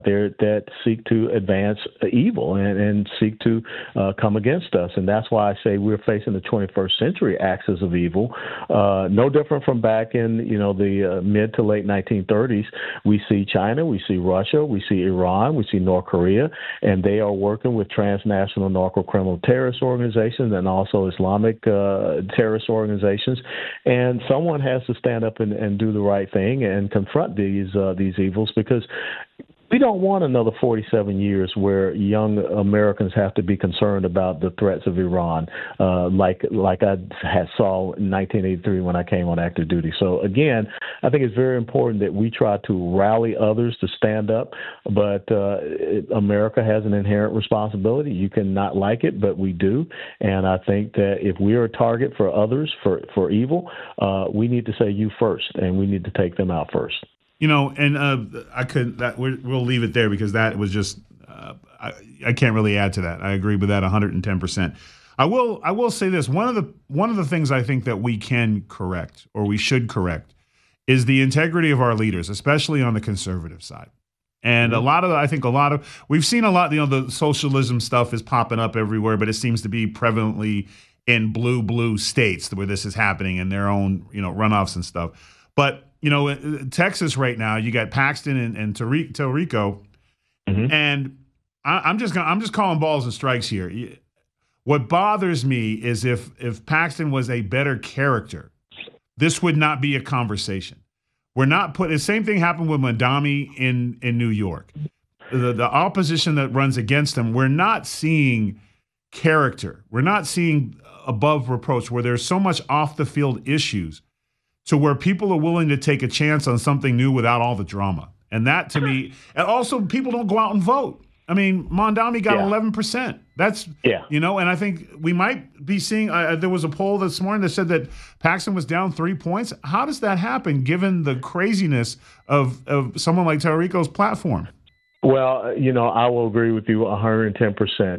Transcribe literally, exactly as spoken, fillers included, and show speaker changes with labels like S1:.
S1: there that seek to advance evil and, and seek to uh, come against us. And that's why I say we're facing the twenty-first century axis of evil, uh, no different from back in, you know, the uh, mid to late nineteen thirties. We see China, we see Russia, we see Iran, we see North Korea, and they are working with transnational narco-criminal terrorist organizations and also Islamic uh, terrorist organizations. And someone has to stand up and, and do the right thing and confront these uh, these evils, because we don't want another forty-seven years where young Americans have to be concerned about the threats of Iran, uh, like like I had saw in nineteen eighty-three when I came on active duty. So again, I think it's very important that we try to rally others to stand up. But uh, it, America has an inherent responsibility. You can not like it, but we do. And I think that if we are a target for others for for evil, uh, we need to say you first, and we need to take them out first.
S2: You know, and uh, I could that we're, we'll leave it there because that was just uh, I, I can't really add to that. I agree with that one hundred ten percent. I will I will say this, one of the one of the things I think that we can correct, or we should correct, is the integrity of our leaders, especially on the conservative side. And mm-hmm. a lot of I think a lot of we've seen a lot, you know, the socialism stuff is popping up everywhere, but it seems to be prevalently in blue blue states where this is happening in their own, you know, runoffs and stuff. But you know, Texas right now, you got Paxton and, and Tallarico, mm-hmm. and I, I'm just gonna, I'm just calling balls and strikes here. What bothers me is if if Paxton was a better character, this would not be a conversation. We're not put. The same thing happened with Mamdani in in New York. The the opposition that runs against him, we're not seeing character. We're not seeing above reproach where there's so much off the field issues, to where people are willing to take a chance on something new without all the drama. And that, to me, and also people don't go out and vote. I mean, Mamdani got yeah. eleven percent. That's, yeah. you know, and I think we might be seeing, uh, there was a poll this morning that said that Paxton was down three points. How does that happen given the craziness of, of someone like Tallarico's platform?
S1: Well, you know, I will agree with you one hundred ten percent.